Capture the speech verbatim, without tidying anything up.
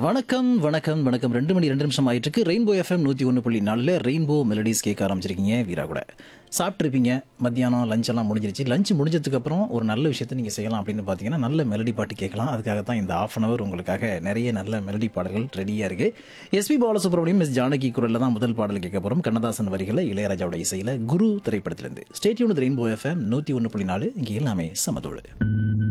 வணக்கம், வணக்கம், வணக்கம். ரெண்டு மணி ரெண்டு நிமிஷம் ஆயிட்டு இருக்கு. ரெயின்போ எஃப்எம் நூற்றி ஒன்று புள்ளி நாலில் ரெயின்போ மெலடிஸ் கேட்க ஆரம்பிச்சிருக்கீங்க வீரா கூட. சாப்பிட்ருப்பீங்க, மத்தியானம் லஞ்ச் எல்லாம் முடிஞ்சிருச்சு. லஞ்ச் முடிஞ்சதுக்கப்புறம் ஒரு நல்ல விஷயத்தை நீங்கள் செய்யலாம் அப்படின்னு பார்த்தீங்கன்னா, நல்ல மெலடி பாட்டு கேட்கலாம். அதுக்காக தான் இந்த ஹாஃப் அன் அவர் உங்களுக்காக நிறைய நல்ல மெலடி பாடல்கள் ரெடியாக இருக்குது. எஸ்பி பாலசுப்ரமணியம், எஸ் ஜானகி குரலில் தான் முதல் பாடல் கேட்க போகிறோம். கண்ணதாசன் வரிகளை இளையராஜாவோட இசையில் குரு திரைப்படத்திலிருந்து. ஸ்டேட்யூன் ரெயின்போ எஃப்எம் நூற்றி ஒன்று புள்ளி நாலு இங்கே எல்லாமே சமதோடு.